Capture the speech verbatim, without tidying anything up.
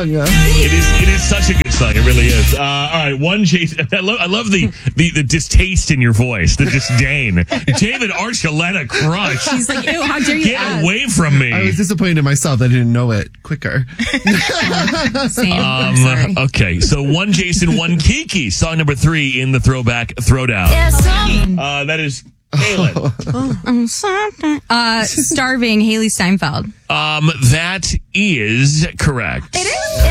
song. It is. It is such a good song. It really is. Uh, all right, one Jason. I love. I love the, the the distaste in your voice. The disdain. David Archuleta crush. He's like, ew, how dare you Get ask? away from me. I was disappointed in myself that I didn't know it quicker. Same. I'm Um, sorry. okay, so one Jason, one Kiki. Song number three in the throwback throwdown. Uh, that is Kaylin. Uh, starving Haley Steinfeld. Um, that is correct. It is?